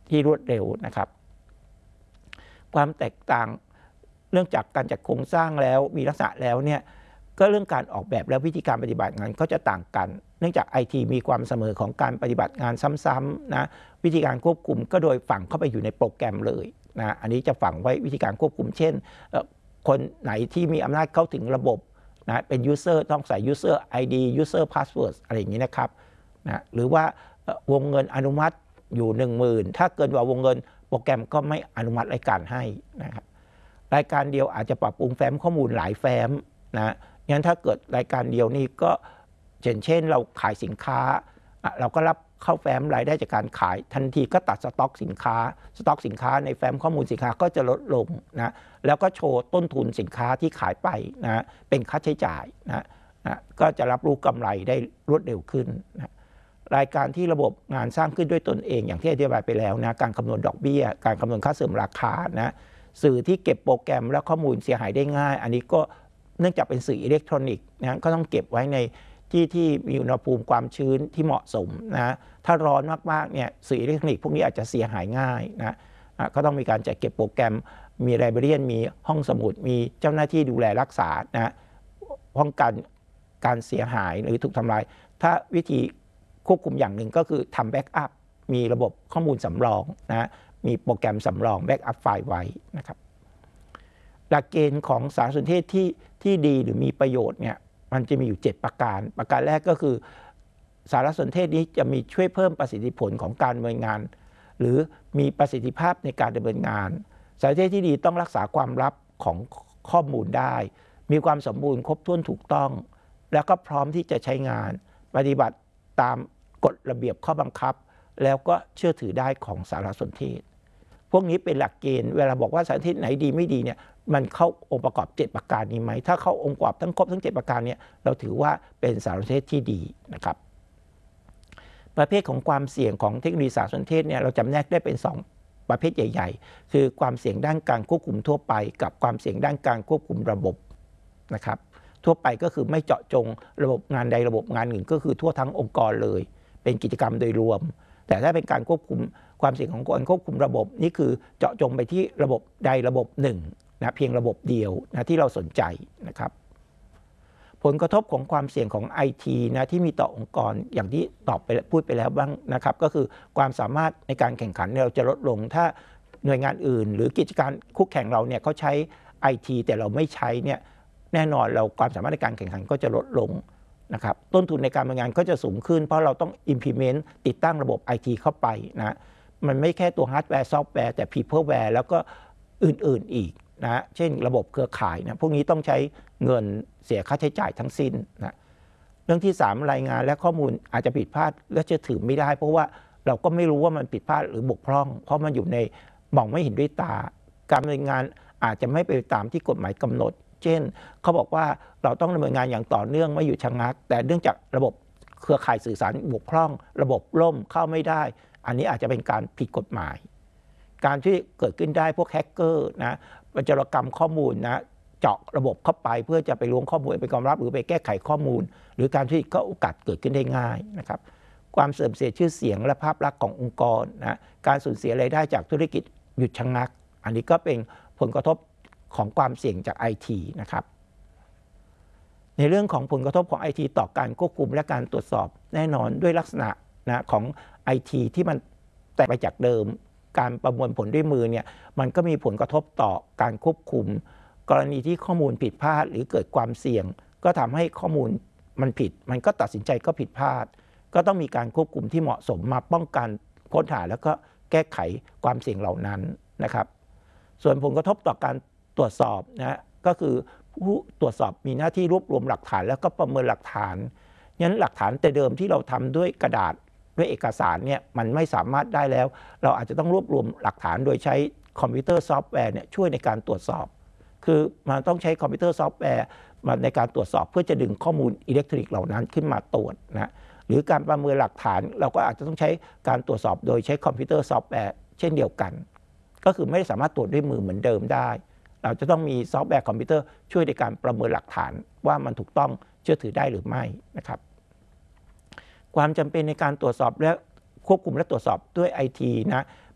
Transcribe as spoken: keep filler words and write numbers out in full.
ที่รวดเร็วนะครับความแตกต่างเรื่องจากการจัดโครงสร้างแล้วมีลักษณะแล้วเนี่ยก็เรื่องการออกแบบและวิธีการปฏิบัติงานก็จะต่างกันเนื่องจาก ไอ ที มีความเสมอของการปฏิบัติงานซ้ำๆนะวิธีการควบคุมก็โดยฝังเข้าไปอยู่ในโปรแกรมเลยนะอันนี้จะฝังไว้วิธีการควบคุมเช่นคนไหนที่มีอำนาจเข้าถึงระบบนะเป็น user ต้องใส่ user ไอ ดี user password อะไรอย่างนี้นะครับนะหรือว่าวงเงินอนุมัติอยู่ หนึ่งหมื่น ถ้าเกินกว่าวงเงินโปรแกรมก็ไม่อนุมัติรายการให้นะครับรายการเดียวอาจจะปรับปรุงแฟ้มข้อมูลหลายแฟ้มนะงั้นถ้าเกิดรายการเดียวนี่ก็เช่นเช่นเราขายสินค้าเราก็รับเข้าแฟ้มรายได้จากการขายทันทีก็ตัดสต็อกสินค้าสต็อกสินค้าในแฟ้มข้อมูลสินค้าก็จะลดลงนะแล้วก็โชว์ต้นทุนสินค้าที่ขายไปนะเป็นค่าใช้จ่ายนะนะก็จะรับรู้กำไรได้รวดเร็วขึ้นนะรายการที่ระบบงานสร้างขึ้นด้วยตนเองอย่างที่อธิบายไปแล้วนะการคำนวณดอกเบี้ยการคำนวณค่าเสริมราคานะสื่อที่เก็บโปรแกรมและข้อมูลเสียหายได้ง่ายอันนี้ก็เนื่องจากเป็นสื่ออิเล็กทรอนิกส์นะก็ต้องเก็บไว้ในที่ที่มีอุณหภูมิความชื้นที่เหมาะสมนะถ้าร้อนมากๆเนี่ยสื่ออิเล็กทรอนิกส์พวกนี้อาจจะเสียหายง่ายนะก็ต้องมีการจัดเก็บโปรแกรมมีไลบรารีมีห้องสมุดมีเจ้าหน้าที่ดูแลรักษานะป้องกันการเสียหายหรือถูกทำลายถ้าวิธีควบคุมอย่างหนึ่งก็คือทำแบ็กอัพมีระบบข้อมูลสำรองนะมีโปรแกรมสำรองแบ็กอัพไฟล์ไว้นะครับหลักเกณฑ์ของสารสนเทศที่ที่ดีหรือมีประโยชน์เนี่ยมันจะมีอยู่เจ็ดประการประการแรกก็คือสารสนเทศนี้จะมีช่วยเพิ่มประสิทธิผลของการดำเนินงานหรือมีประสิทธิภาพในการดำเนินงานสารสนเทศที่ดีต้องรักษาความลับของข้อมูลได้มีความสมบูรณ์ครบถ้วนถูกต้องแล้วก็พร้อมที่จะใช้งานปฏิบัติตามกฎระเบียบข้อบังคับแล้วก็เชื่อถือได้ของสารสนเทศพวกนี้เป็นหลักเกณฑ์เวลาบอกว่าสารสนเทศไหนดีไม่ดีเนี่ยมันเข้าองค์ประกอบเจ็ดประการนี้ไหมถ้าเข้าองค์ประกอบทั้งครบทั้งเจ็ดประการเนี่ยเราถือว่าเป็นสารสนเทศที่ดีนะครับประเภทของความเสี่ยงของเทคโนโลยีสารสนเทศเนี่ยเราจำแนกได้เป็นสองประเภทใหญ่ๆคือความเสี่ยงด้านการควบคุมทั่วไปกับความเสี่ยงด้านการควบคุมระบบนะครับทั่วไปก็คือไม่เจาะจงระบบงานใดระบบงานหนึ่งก็คือทั่วทั้งองค์กรเลยเป็นกิจกรรมโดยรวมแต่ถ้าเป็นการควบคุมความเสี่ยงของการควบคุมระบบนี่คือเจาะจงไปที่ระบบใดระบบหนึ่งนะเพียงระบบเดียวนะที่เราสนใจนะครับผลกระทบของความเสี่ยงของ ไอ ที นะที่มีต่อองค์กรอย่างที่ตอบไปพูดไปแล้วบ้างนะครับก็คือความสามารถในการแข่งขันเราจะลดลงถ้าหน่วยงานอื่นหรือกิจการคู่แข่งเราเนี่ยเขาใช้ ไอ ที แต่เราไม่ใช้เนี่ยแน่นอนเราความสามารถในการแข่งขันก็จะลดลงนะครับต้นทุนในการทำงานก็จะสูงขึ้นเพราะเราต้อง implement ติดตั้งระบบ ไอ ที เข้าไปนะมันไม่แค่ตัวฮาร์ดแวร์ซอฟต์แวร์แต่ peopleware แล้วก็อื่นๆอีกนะเช่นระบบเครือข่ายนะพวกนี้ต้องใช้เงินเสียค่าใช้จ่ายทั้งสิ้นนะเรื่องที่สามรายงานและข้อมูลอาจจะผิดพลาดและเชื่อถือไม่ได้เพราะว่าเราก็ไม่รู้ว่ามันผิดพลาดหรือบกพร่องเพราะมันอยู่ในมองไม่เห็นด้วยตาการดำเนินงานอาจจะไม่ไปตามที่กฎหมายกำหนดเช่นเขาบอกว่าเราต้องดำเนินงานอย่างต่อเนื่องไม่หยุดชะงักแต่เนื่องจากระบบเครือข่ายสื่อสารบกพร่องระบบล่มเข้าไม่ได้อันนี้อาจจะเป็นการผิดกฎหมายการที่เกิดขึ้นได้พวกแฮกเกอร์นะโจรกรรมข้อมูลนะเจาะระบบเข้าไปเพื่อจะไปล้วงข้อมูลไปความลับหรือไปแก้ไขข้อมูลหรือการที่ก็โอกาสเกิดขึ้นได้ง่ายนะครับความเสื่อมเสียชื่อเสียงและภาพลักษณ์ขององค์กรนะการสูญเสียรายได้จากธุรกิจหยุดชะงักอันนี้ก็เป็นผลกระทบของความเสี่ยงจาก ไอ ที นะครับในเรื่องของผลกระทบของ ไอ ที ต่อการควบคุมและการตรวจสอบแน่นอนด้วยลักษณะนะของ ไอ ที ที่มันแตกไปจากเดิมการประมวลผลด้วยมือเนี่ยมันก็มีผลกระทบต่อการควบคุมกรณีที่ข้อมูลผิดพลาดหรือเกิดความเสี่ยงก็ทำให้ข้อมูลมันผิดมันก็ตัดสินใจก็ผิดพลาดก็ต้องมีการควบคุมที่เหมาะสมมาป้องกันค้นหาแล้วก็แก้ไขความเสี่ยงเหล่านั้นนะครับส่วนผลกระทบต่อการตรวจสอบนะก็คือผู้ตรวจสอบมีหน้าที่รวบรวมหลักฐานแล้วก็ประเมินหลักฐานงั้นหลักฐานแต่เดิมที่เราทำด้วยกระดาษด้วยเอกสารเนี่ยมันไม่สามารถได้แล้วเราอาจจะต้องรวบรวมหลักฐานโดยใช้คอมพิวเตอร์ซอฟต์แวร์เนี่ยช่วยในการตรวจสอบคือมันต้องใช้คอมพิวเตอร์ซอฟต์แวร์มาในการตรวจสอบเพื่อจะดึงข้อมูลอิเล็กทรอนิกส์เหล่านั้นขึ้นมาตรวจนะหรือการประเมินหลักฐานเราก็อาจจะต้องใช้การตรวจสอบโดยใช้คอมพิวเตอร์ซอฟต์แวร์เช่นเดียวกันก็คือไม่สามารถตรวจด้วยมือเหมือนเดิมได้เราจะต้องมีซอฟต์แวร์คอมพิวเตอร์ช่วยในการประเมินหลักฐานว่ามันถูกต้องเชื่อถือได้หรือไม่นะครับความจำเป็นในการตรวจสอบและควบคุมและตรวจสอบด้วย ไอ ที นะ